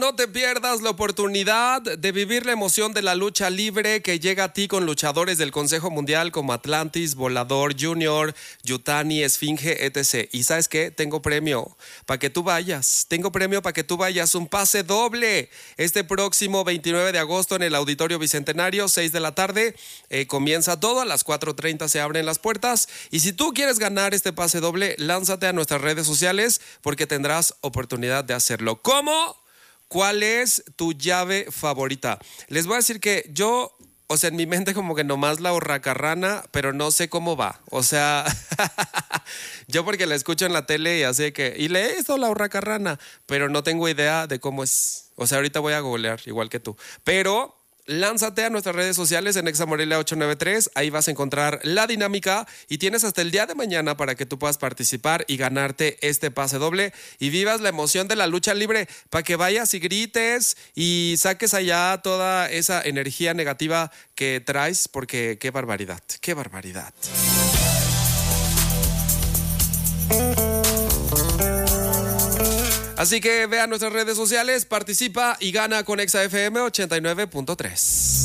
no te pierdas la oportunidad de vivir la emoción de la lucha libre que llega a ti con luchadores del Consejo Mundial como Atlantis, Volador, Junior, Yutani, Esfinge, etc. Y ¿sabes qué? Tengo premio para que tú vayas. Un pase doble. Este próximo 29 de agosto en el Auditorio Bicentenario, 6 de la tarde. Comienza todo, a las 4:30 se abren las puertas. Y si tú quieres ganar este pase doble, lánzate a nuestras redes sociales porque tendrás oportunidad de hacerlo. ¿Cómo? ¿Cuál es tu llave favorita? Les voy a decir que yo, o sea, en mi mente como que nomás la hurracarrana, pero no sé cómo va. O sea, yo porque la escucho en la tele y así que, y le esto la hurracarrana, pero no tengo idea de cómo es. O sea, ahorita voy a googlear igual que tú. Pero lánzate a nuestras redes sociales en Exa Morelia 893, ahí vas a encontrar la dinámica y tienes hasta el día de mañana para que tú puedas participar y ganarte este pase doble y vivas la emoción de la lucha libre para que vayas y grites y saques allá toda esa energía negativa que traes, porque qué barbaridad. Así que ve a nuestras redes sociales, participa y gana con Exa FM 89.3.